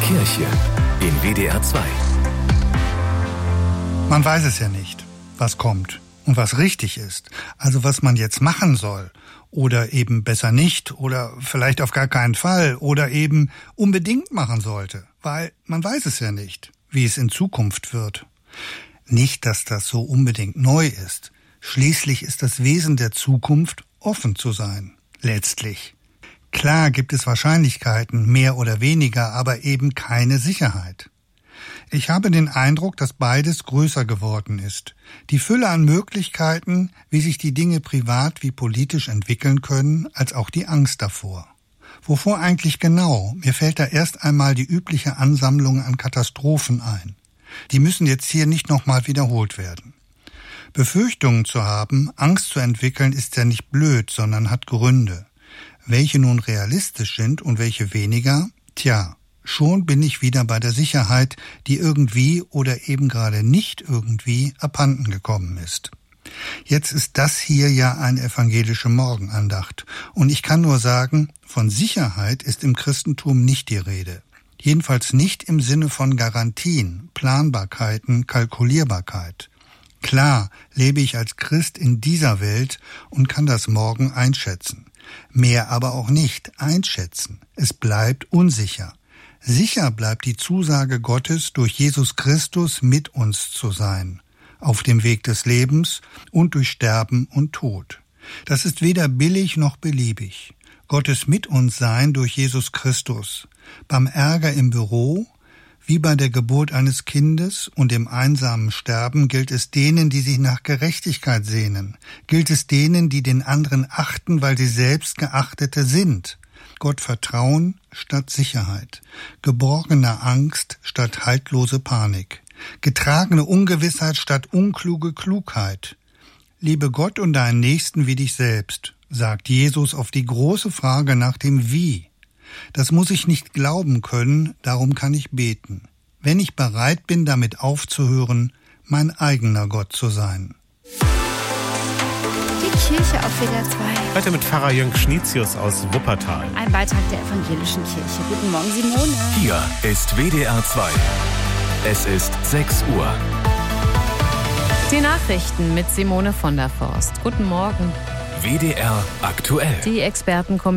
Kirche in WDR 2. Man weiß es ja nicht, was kommt und was richtig ist. Also was man jetzt machen soll. Oder eben besser nicht. Oder vielleicht auf gar keinen Fall. Oder eben unbedingt machen sollte. Weil man weiß es ja nicht, wie es in Zukunft wird. Nicht, dass das so unbedingt neu ist. Schließlich ist das Wesen der Zukunft, offen zu sein. Letztlich. Klar gibt es Wahrscheinlichkeiten, mehr oder weniger, aber eben keine Sicherheit. Ich habe den Eindruck, dass beides größer geworden ist. Die Fülle an Möglichkeiten, wie sich die Dinge privat wie politisch entwickeln können, als auch die Angst davor. Wovor eigentlich genau? Mir fällt da erst einmal die übliche Ansammlung an Katastrophen ein. Die müssen jetzt hier nicht nochmal wiederholt werden. Befürchtungen zu haben, Angst zu entwickeln, ist ja nicht blöd, sondern hat Gründe. Welche nun realistisch sind und welche weniger? Tja, schon bin ich wieder bei der Sicherheit, die irgendwie oder eben gerade nicht irgendwie abhanden gekommen ist. Jetzt ist das hier ja eine evangelische Morgenandacht. Und ich kann nur sagen, von Sicherheit ist im Christentum nicht die Rede. Jedenfalls nicht im Sinne von Garantien, Planbarkeiten, Kalkulierbarkeit. Klar lebe ich als Christ in dieser Welt und kann das morgen einschätzen. Mehr aber auch nicht einschätzen. Es bleibt unsicher. Sicher bleibt die Zusage Gottes, durch Jesus Christus mit uns zu sein, auf dem Weg des Lebens und durch Sterben und Tod. Das ist weder billig noch beliebig. Gottes mit uns sein durch Jesus Christus. Beim Ärger im Büro, wie bei der Geburt eines Kindes und dem einsamen Sterben, gilt es denen, die sich nach Gerechtigkeit sehnen. Gilt es denen, die den anderen achten, weil sie selbst Geachtete sind. Gott Vertrauen statt Sicherheit. Geborgene Angst statt haltlose Panik. Getragene Ungewissheit statt unkluge Klugheit. Liebe Gott und deinen Nächsten wie dich selbst, sagt Jesus auf die große Frage nach dem Wie. Das muss ich nicht glauben können, darum kann ich beten. Wenn ich bereit bin, damit aufzuhören, mein eigener Gott zu sein. Die Kirche auf WDR 2. Heute mit Pfarrer Jörg Schnitzius aus Wuppertal. Ein Beitrag der evangelischen Kirche. Guten Morgen, Simone. Hier ist WDR 2. Es ist 6 Uhr. Die Nachrichten mit Simone von der Forst. Guten Morgen. WDR aktuell. Die Experten kommen